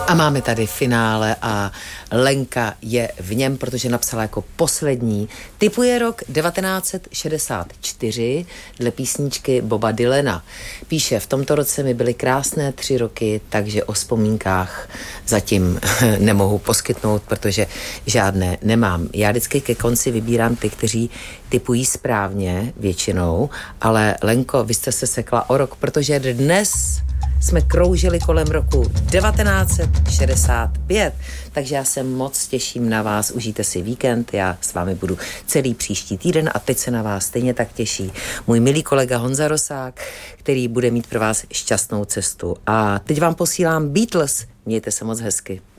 A máme tady finále a Lenka je v něm, protože napsala jako poslední. Tipuje rok 1964 dle písničky Boba Dylana. Píše, v tomto roce mi byly krásné 3 roky, takže o vzpomínkách zatím nemohu poskytnout, protože žádné nemám. Já vždycky ke konci vybírám ty, kteří tipují správně většinou, ale Lenko, vy jste se sekla o rok, protože dnes jsme kroužili kolem roku 1965, takže já se moc těším na vás, užijte si víkend, já s vámi budu celý příští týden a teď se na vás stejně tak těší můj milý kolega Honza Rosák, který bude mít pro vás šťastnou cestu. A teď vám posílám Beatles, mějte se moc hezky.